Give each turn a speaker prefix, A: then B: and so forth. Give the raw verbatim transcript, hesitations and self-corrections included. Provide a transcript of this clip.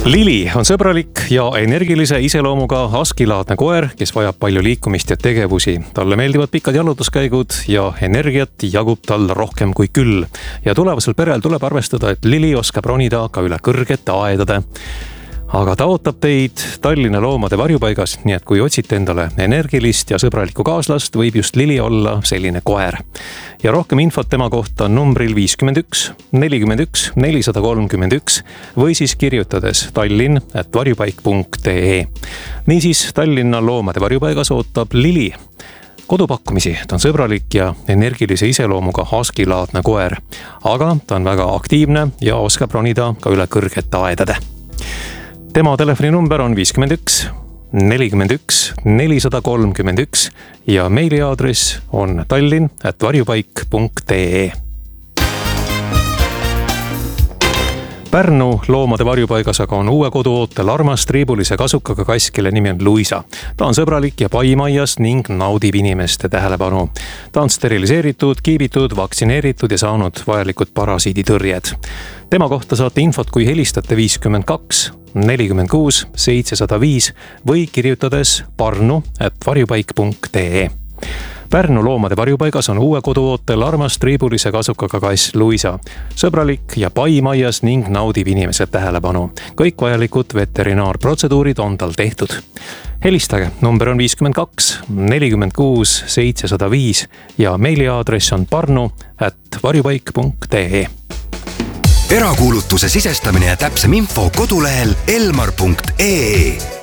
A: Lili on sõbralik ja energilise iseloomuga haskilaadne koer, kes vajab palju liikumist ja tegevusi. Talle meeldivad pikad jalutuskäigud ja energiat jagub tal rohkem kui küll. Ja tulevasel perel tuleb arvestada, et Lili oskab ronida ka üle kõrgete aedade. Aga ta ootab teid Tallinna loomade varjupaigas, nii et kui otsite endale energilist ja sõbralikku kaaslast, võib just Lili olla selline koer. Ja rohkem infot tema kohta on numbril viiskümmend üks nelikümmend üks nelisada kolmkümmend üks või siis kirjutades tallinn at varjupaik punkt ee. Niisiis Tallinna loomade varjupaigas ootab Lili kodupakkumisi. Ta on sõbralik ja energilise iseloomuga haskilaadne koer, aga ta on väga aktiivne ja oskab ronida ka üle kõrgete aedade. Tema telefoninumber on viiskümmend üks nelikümmend üks nelisada kolmkümmend üks ja meiliaadress on tallinn at varjupaik punkt ee. Pärnu loomade varjupaigas aga on uue kodu ootel armas triibulise kasukaga kass, kelle nimi on Luisa. Ta on sõbralik ja paimaias ning naudib inimeste tähelepanu. Ta on steriliseeritud, kiibitud, vaktsineeritud ja saanud vajalikud parasiiditõrjed. Tema kohta saate infot, kui helistate viiskümmend kaks nelikümmend kuus seitsesada viis või kirjutades parnu at varjupaik punkt ee. Pärnu loomade varjupaigas on uue kodu ootel armas triibulise kasukaga kass Luisa. Sõbralik ja paimaias ning naudib inimese tähelepanu. Kõik vajalikud veterinaarprotseduurid on tal tehtud. Helistage, number on viiskümmend kaks nelikümmend kuus seitsesada viis ja meiliaadress on parnu at varjupaik punkt ee.
B: Erakuulutuse sisestamine ja täpsem info kodulehel elmar punkt ee.